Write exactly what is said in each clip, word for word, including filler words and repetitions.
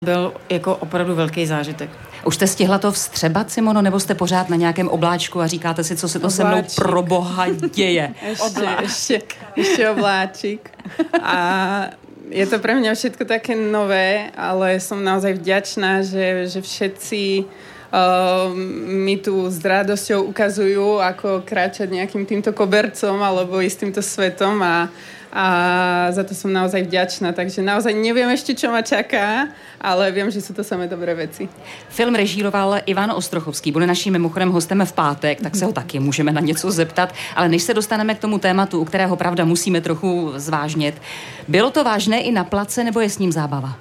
byl jako opravdu velký zážitek. Už jste stihla to vstřebat, Simono, nebo jste pořád na nějakém obláčku a říkáte si, co se to obláčik. se mnou pro boha děje? Ešte, ešte, ešte obláčik. A je to pre mňa všetko také nové, ale som naozaj vďačná, že, že všetci uh, mi tu s radosťou ukazujú, ako kráčať nejakým týmto kobercom alebo ísť týmto svetom a a za to som naozaj vďačná, takže naozaj neviem ešte, čo ma čaká, ale viem, že sú to samé dobré věci. Film režíroval Ivan Ostrochovský, bude naším mimochodem hostem v pátek, tak se ho taky můžeme na něco zeptat, ale než se dostaneme k tomu tématu, u kterého pravda musíme trochu zvážnět, bylo to vážné i na place, nebo je s ním zábava?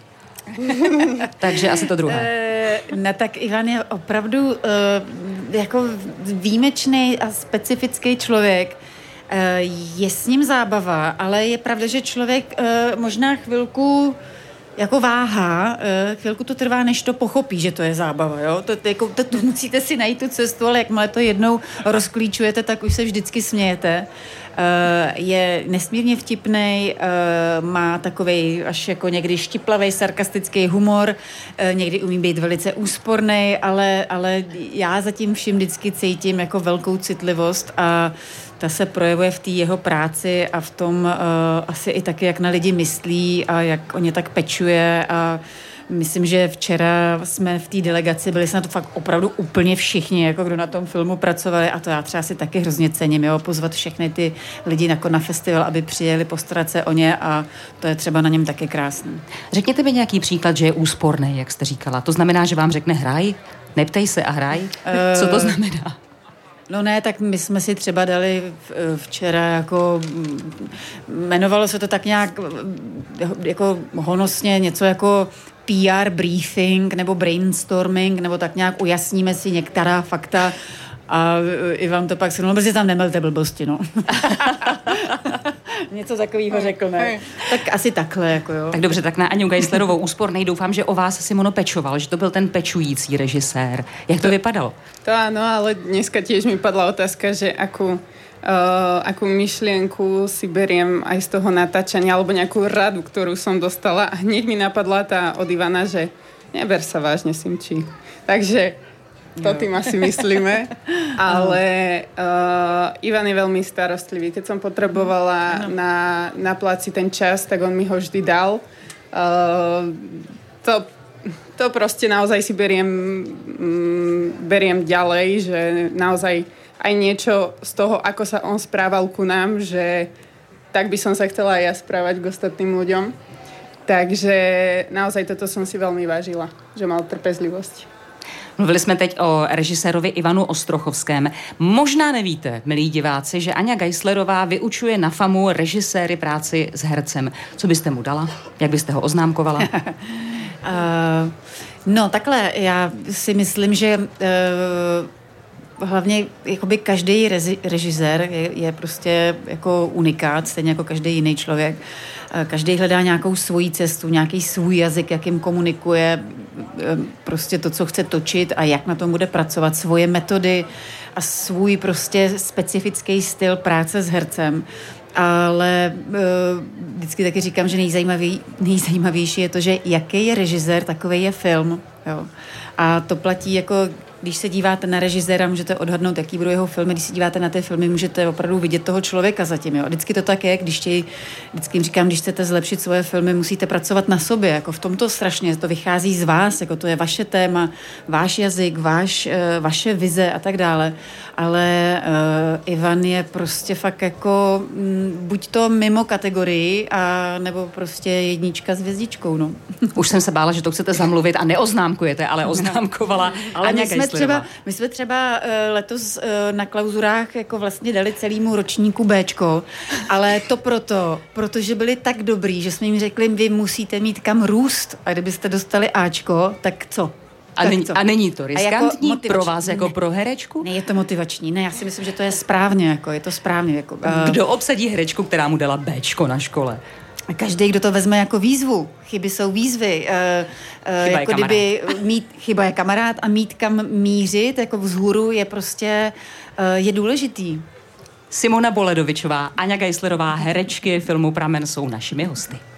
Takže asi to druhé. E, ne, tak Ivan je opravdu e, jako výjimečný a specifický člověk. Je s ním zábava, ale je pravda, že člověk e, možná chvilku jako váhá, e, chvilku to trvá, než to pochopí, že to je zábava, jo? To, jako, to, to musíte si najít tu cestu, ale jakmile to jednou rozklíčujete, tak už se vždycky smějete. E, je nesmírně vtipnej, e, má takovej až jako někdy štiplavej, sarkastický humor, e, někdy umí být velice úspornej, ale, ale já zatím vším vždycky cítím jako velkou citlivost a ta se projevuje v té jeho práci a v tom uh, asi i taky, jak na lidi myslí a jak o ně tak pečuje a myslím, že včera jsme v té delegaci, byli jsme na to fakt opravdu úplně všichni, jako kdo na tom filmu pracovali a to já třeba si taky hrozně cením, jo, pozvat všechny ty lidi na, na festival, aby přijeli postarat se o ně a to je třeba na něm taky krásný. Řekněte mi nějaký příklad, že je úsporný, jak jste říkala. To znamená, že vám řekne hraj, neptej se a hraj? Co to znamená? No ne, tak my jsme si třeba dali včera jako, jmenovalo se to tak nějak jako honosně něco jako P R briefing nebo brainstorming, nebo tak nějak ujasníme si některá fakta a Ivan to pak shrnul, protože tam nemelte blbosti, no. Něco takového řekl, ne? Tak asi takhle, jako jo. Tak dobře, tak na Aňu Geislerovou úspornej doufám, že o vás Simono pečoval, že to byl ten pečující režisér. Jak to, to vypadalo? To áno, ale dneska tiež mi padla otázka, že akú, uh, akú myšlienku si beriem aj z toho natáčania, alebo nejakú radu, ktorú som dostala a hneď mi napadla tá od Ivana, že neber sa vážne, Simči. Takže to tým asi myslíme, ale uh, Ivan je veľmi starostlivý. Keď som potrebovala na, na pláci ten čas, tak on mi ho vždy dal. Uh, to, to proste naozaj si beriem, mm, beriem ďalej, že naozaj aj niečo z toho, ako sa on správal ku nám, že tak by som sa chcela aj ja správať k ostatným ľuďom. Takže naozaj toto som si veľmi vážila, že mal trpezlivosť. Mluvili jsme teď o režisérovi Ivanu Ostrochovském. Možná nevíte, milí diváci, že Aňa Geislerová vyučuje na FAMu režiséry práci s hercem. Co byste mu dala? Jak byste ho oznámkovala? uh, no takhle, já si myslím, že uh, hlavně jakoby každý rezi, režisér je, je prostě jako unikát, stejně jako každý jiný člověk. Každý hledá nějakou svoji cestu, nějaký svůj jazyk, jakým komunikuje prostě to, co chce točit a jak na tom bude pracovat, svoje metody a svůj prostě specifický styl práce s hercem. Ale vždycky taky říkám, že nejzajímavější, nejzajímavější je to, že jaký je režisér, takový je film. Jo. A to platí jako když se díváte na režiséra, můžete odhadnout, jaký budou jeho filmy. Když se díváte na ty filmy, můžete opravdu vidět toho člověka zatím. Jo. Vždycky to tak je, když tě, vždycky jim říkám, když chcete zlepšit svoje filmy, musíte pracovat na sobě. Jako v tomto strašně, to vychází z vás, jako to je vaše téma, váš jazyk, váš, vaše vize a tak dále. Ale uh, Ivan je prostě fakt jako m, buď to mimo kategorii, a nebo prostě jednička s hvězdičkou. No. Už jsem se bála, že to chcete zamluvit a neoznámkujete, ale oznámkovala ale Aňa my jsme Geislerová. třeba, my jsme třeba uh, letos uh, na klauzurách jako vlastně dali celému ročníku Béčko, ale to proto, protože byli tak dobrý, že jsme jim řekli, vy musíte mít kam růst a kdybyste dostali Ačko, tak co? A není, a není to riskantní jako pro vás, jako ne, pro herečku? Ne, je to motivační. Ne, já si myslím, že to je správně, jako, je to správně. Jako, uh, Kdo obsadí herečku, která mu dala Béčko na škole? Každý, kdo to vezme jako výzvu. Chyby jsou výzvy. Uh, uh, jako kdyby mít, chyba je kamarád a mít kam mířit, jako vzhůru je prostě uh, je důležitý. Simona Boledovičová, Aňa Geislerová, herečky filmu Pramen jsou našimi hosty.